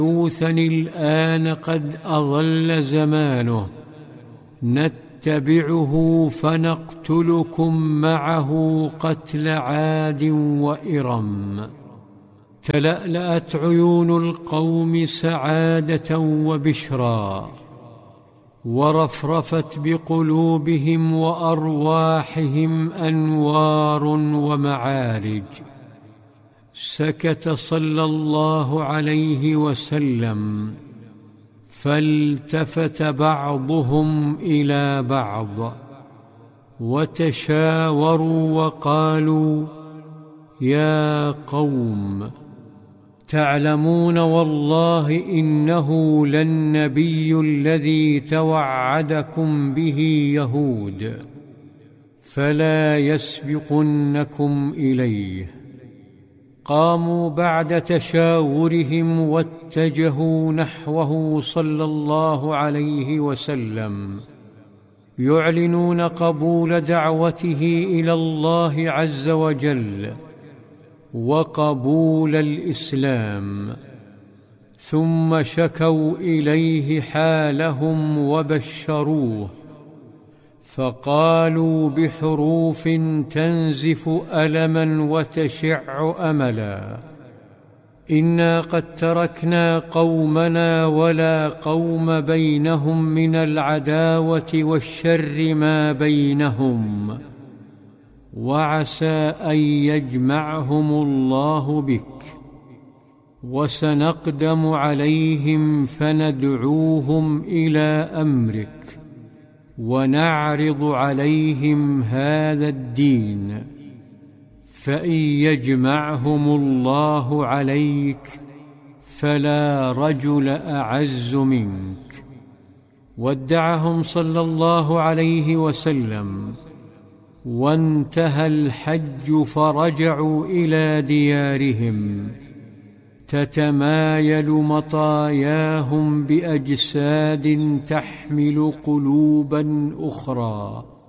يوثني الآن قد أضل زمانه، نتبعه فنقتلكم معه قتل عاد وإرم. تلألأت عيون القوم سعادة وبشرا، ورفرفت بقلوبهم وأرواحهم أنوار ومعارج. سكت صلى الله عليه وسلم، فالتفت بعضهم إلى بعض وتشاوروا وقالوا: يا قوم، تعلمون والله إنه للنبي الذي توعدكم به يهود، فلا يسبقنكم إليه. قاموا بعد تشاورهم واتجهوا نحوه صلى الله عليه وسلم، يعلنون قبول دعوته إلى الله عز وجل وقبول الإسلام. ثم شكوا إليه حالهم وبشروه، فقالوا بحروف تنزف ألما وتشع أملا: إنا قد تركنا قومنا ولا قوم بينهم من العداوة والشر ما بينهم، وعسى أن يجمعهم الله بك، وسنقدم عليهم فندعوهم إلى أمرك، ونعرض عليهم هذا الدين، فإن يجمعهم الله عليك فلا رجل أعز منك. ودعهم صلى الله عليه وسلم، وانتهى الحج فرجعوا إلى ديارهم، تتمايل مطاياهم بأجساد تحمل قلوبا أخرى.